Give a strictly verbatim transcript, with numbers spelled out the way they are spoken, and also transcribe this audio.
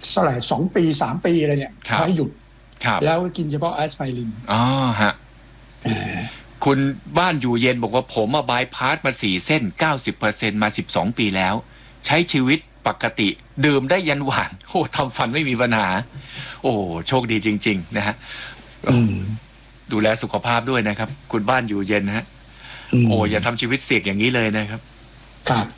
เท่าไหร่สองปีสามปีอะไรเนี่ยขอให้หยุดแล้วกินเฉพาะแอสไพรินอ๋อฮะคุณบ้านอยู่เย็นบอกว่าผมมาบายพาสมาสี่เส้น เก้าสิบเปอร์เซ็นต์ มาสิบสองปีแล้วใช้ชีวิตปกติดื่มได้ยันหวานโอ้ทำฟันไม่มีปัญหาโอ้โชคดีจริงๆนะฮะดูแลสุขภาพด้วยนะครับคุณบ้านอยู่เย็นนะฮะโอ้อย่าทำชีวิตเสี่ยงอย่างนี้เลยนะครับครับ